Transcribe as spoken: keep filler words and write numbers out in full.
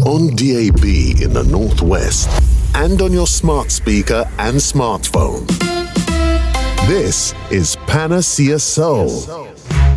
on D A B in the Northwest and on your smart speaker and smartphone. This is Panacea Soul.